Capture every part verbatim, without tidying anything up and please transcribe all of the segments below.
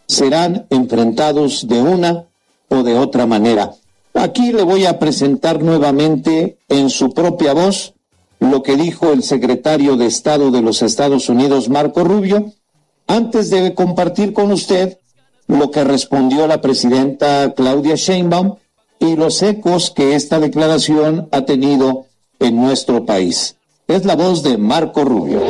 serán enfrentados de una o de otra manera. Aquí le voy a presentar nuevamente en su propia voz lo que dijo el secretario de Estado de los Estados Unidos, Marco Rubio, antes de compartir con usted lo que respondió la presidenta Claudia Sheinbaum y los ecos que esta declaración ha tenido en nuestro país. Es la voz de Marco Rubio.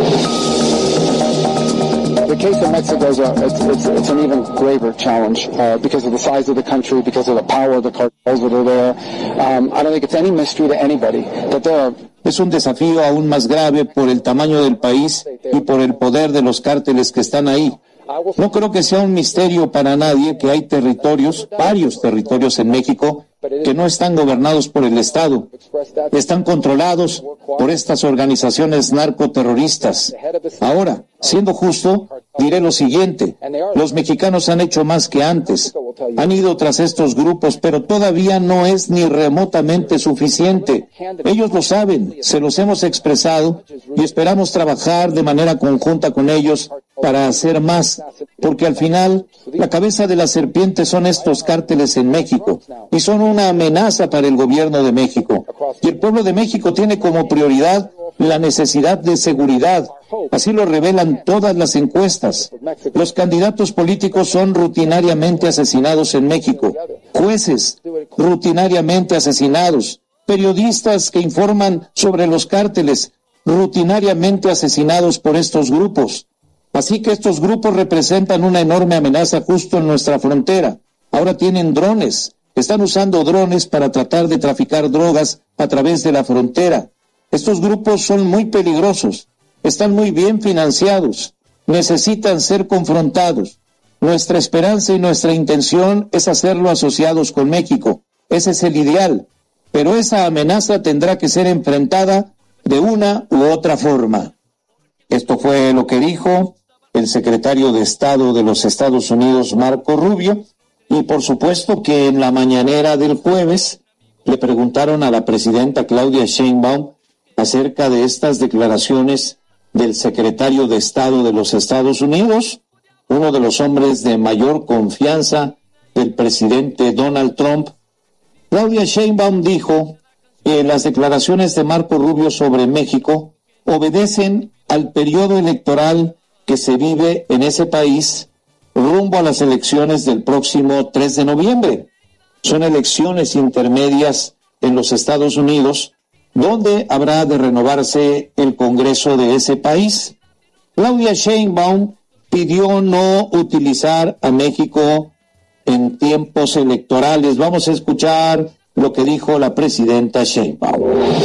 The case of Mexico is a, it's, it's, it's an even graver challenge uh, because of the size of the country, because of the power of the cartels that are there. Um, I don't think it's any mystery to anybody that there are. Es un desafío aún más grave por el tamaño del país y por el poder de los cárteles que están ahí. No creo que sea un misterio para nadie que hay territorios, varios territorios en México, que no están gobernados por el Estado. Están controlados por estas organizaciones narcoterroristas. Ahora, siendo justo, diré lo siguiente. Los mexicanos han hecho más que antes. Han ido tras estos grupos, pero todavía no es ni remotamente suficiente. Ellos lo saben, se los hemos expresado y esperamos trabajar de manera conjunta con ellos para hacer más, porque al final la cabeza de la serpiente son estos cárteles en México y son una amenaza para el gobierno de México. Y el pueblo de México tiene como prioridad la necesidad de seguridad. Así lo revelan todas las encuestas. Los candidatos políticos son rutinariamente asesinados en México. Jueces rutinariamente asesinados. Periodistas que informan sobre los cárteles rutinariamente asesinados por estos grupos. Así que estos grupos representan una enorme amenaza justo en nuestra frontera. Ahora tienen drones. Están usando drones para tratar de traficar drogas a través de la frontera. Estos grupos son muy peligrosos. Están muy bien financiados. Necesitan ser confrontados. Nuestra esperanza y nuestra intención es hacerlo asociados con México. Ese es el ideal. Pero esa amenaza tendrá que ser enfrentada de una u otra forma. Esto fue lo que dijo el secretario de Estado de los Estados Unidos, Marco Rubio, y por supuesto que en la mañanera del jueves le preguntaron a la presidenta Claudia Sheinbaum acerca de estas declaraciones del secretario de Estado de los Estados Unidos, uno de los hombres de mayor confianza del presidente Donald Trump. Claudia Sheinbaum dijo que las declaraciones de Marco Rubio sobre México obedecen al periodo electoral que se vive en ese país rumbo a las elecciones del próximo tres de noviembre. Son elecciones intermedias en los Estados Unidos, donde habrá de renovarse el Congreso de ese país. Claudia Sheinbaum pidió no utilizar a México en tiempos electorales. Vamos a escuchar lo que dijo la presidenta Sheinbaum.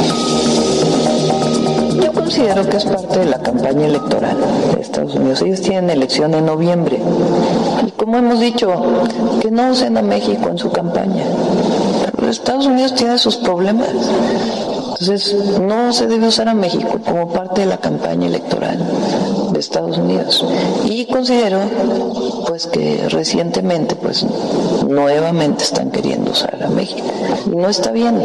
Yo considero que es parte de la campaña electoral de Estados Unidos. Ellos tienen elección en noviembre. Y como hemos dicho, que no usen a México en su campaña. Los Estados Unidos tiene sus problemas. Entonces, no se debe usar a México como parte de la campaña electoral de Estados Unidos. Y considero, pues, que recientemente, pues, nuevamente están queriendo usar a México. Y no está bien.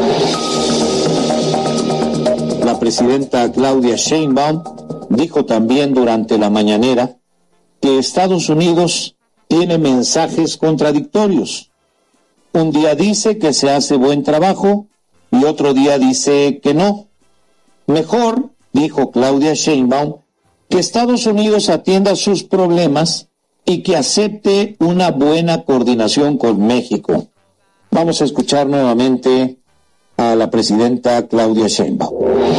La presidenta Claudia Sheinbaum dijo también durante la mañanera que Estados Unidos tiene mensajes contradictorios. Un día dice que se hace buen trabajo y otro día dice que no. Mejor, dijo Claudia Sheinbaum, que Estados Unidos atienda sus problemas y que acepte una buena coordinación con México. Vamos a escuchar nuevamente a la presidenta Claudia Sheinbaum.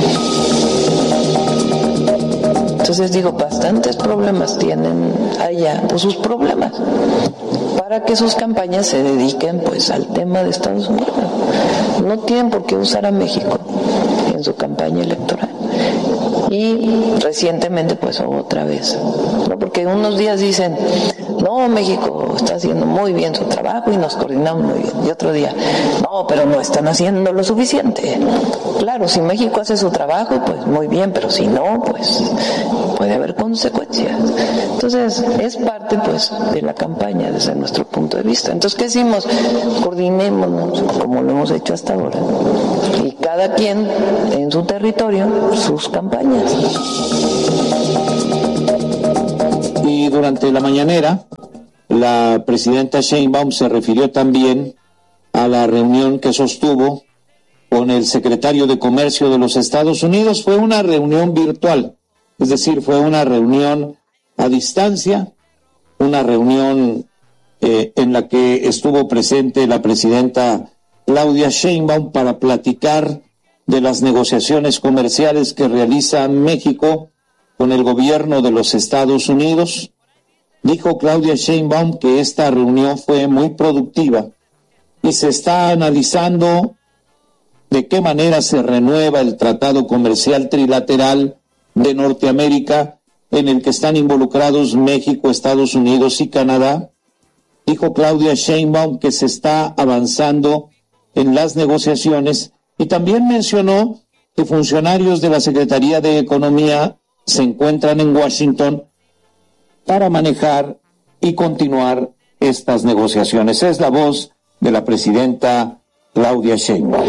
Entonces digo, bastantes problemas tienen allá, pues sus problemas, para que sus campañas se dediquen pues al tema de Estados Unidos. No tienen por qué usar a México en su campaña electoral. Y recientemente pues otra vez, ¿no? Porque unos días dicen, no, México está haciendo muy bien su trabajo y nos coordinamos muy bien. Y otro día, no, pero no están haciendo lo suficiente. Claro, si México hace su trabajo, pues muy bien, pero si no, pues puede haber consecuencias. Entonces, es parte pues de la campaña desde nuestro punto de vista. Entonces, ¿qué decimos? Coordinémonos como lo hemos hecho hasta ahora. Y cada quien en su territorio, sus campañas. Y durante la mañanera, la presidenta Sheinbaum se refirió también a la reunión que sostuvo con el secretario de Comercio de los Estados Unidos. Fue una reunión virtual, es decir, fue una reunión a distancia, una reunión eh, en la que estuvo presente la presidenta Claudia Sheinbaum para platicar de las negociaciones comerciales que realiza México con el gobierno de los Estados Unidos. Dijo Claudia Sheinbaum que esta reunión fue muy productiva y se está analizando de qué manera se renueva el Tratado Comercial Trilateral de Norteamérica en el que están involucrados México, Estados Unidos y Canadá. Dijo Claudia Sheinbaum que se está avanzando en las negociaciones y también mencionó que funcionarios de la Secretaría de Economía se encuentran en Washington para manejar y continuar estas negociaciones. Es la voz de la presidenta Claudia Sheinbaum.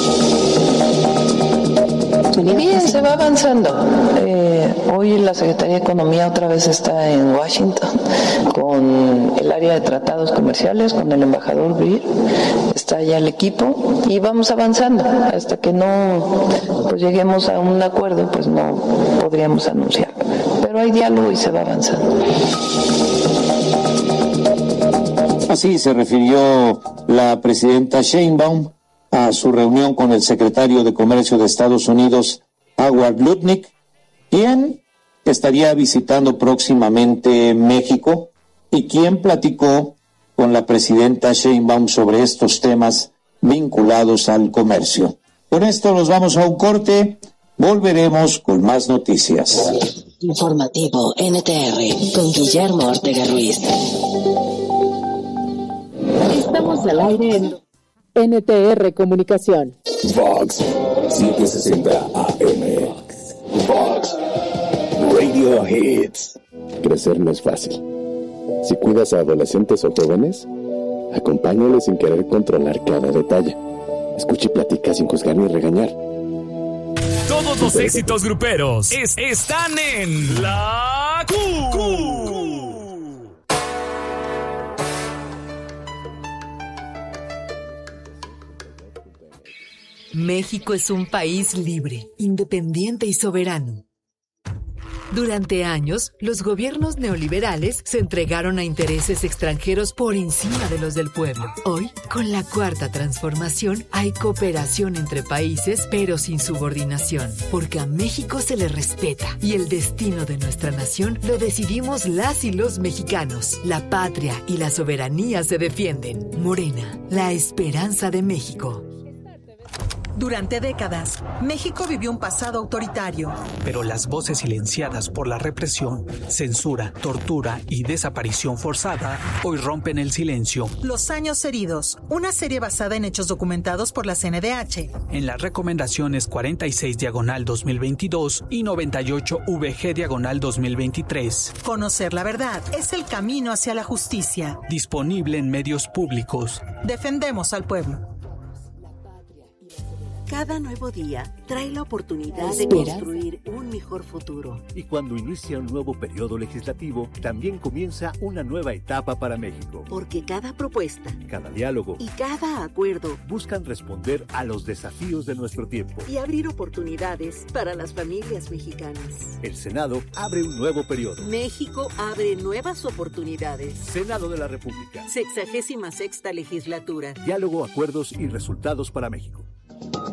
Bien, se va avanzando. Eh, hoy la Secretaría de Economía otra vez está en Washington con el área de tratados comerciales, con el embajador Greer. Está ya el equipo y vamos avanzando. Hasta que no pues, lleguemos a un acuerdo, pues no podríamos anunciar. Pero hay diálogo y se va avanzando. Así se refirió la presidenta Sheinbaum a su reunión con el secretario de Comercio de Estados Unidos, Howard Lutnick, quien estaría visitando próximamente México y quien platicó con la presidenta Sheinbaum sobre estos temas vinculados al comercio. Con esto nos vamos a un corte, volveremos con más noticias. Informativo N T R con Guillermo Ortega Ruiz. Estamos al aire en N T R Comunicación. Vox setecientos sesenta A M. Vox Radio Hits. Crecer no es fácil. Si cuidas a adolescentes o jóvenes, acompáñales sin querer controlar cada detalle. Escucha y platica sin juzgar ni regañar. Todos los éxitos gruperos es, están en La Q. Q. México es un país libre, independiente y soberano. Durante años, los gobiernos neoliberales se entregaron a intereses extranjeros por encima de los del pueblo. Hoy, con la Cuarta Transformación, hay cooperación entre países, pero sin subordinación, porque a México se le respeta y el destino de nuestra nación lo decidimos las y los mexicanos. La patria y la soberanía se defienden. Morena, la esperanza de México. Durante décadas, México vivió un pasado autoritario. Pero las voces silenciadas por la represión, censura, tortura y desaparición forzada hoy rompen el silencio. Los años heridos, una serie basada en hechos documentados por la C N D H. En las recomendaciones cuarenta y seis diagonal dos mil veintidós y noventa y ocho V G diagonal dos mil veintitrés. Conocer la verdad es el camino hacia la justicia. Disponible en medios públicos. Defendemos al pueblo. Cada nuevo día trae la oportunidad de construir un mejor futuro. Y cuando inicia un nuevo periodo legislativo, también comienza una nueva etapa para México. Porque cada propuesta, cada diálogo y cada acuerdo buscan responder a los desafíos de nuestro tiempo y abrir oportunidades para las familias mexicanas. El Senado abre un nuevo periodo. México abre nuevas oportunidades. Senado de la República. Sexagésima sexta legislatura. Diálogo, acuerdos y resultados para México.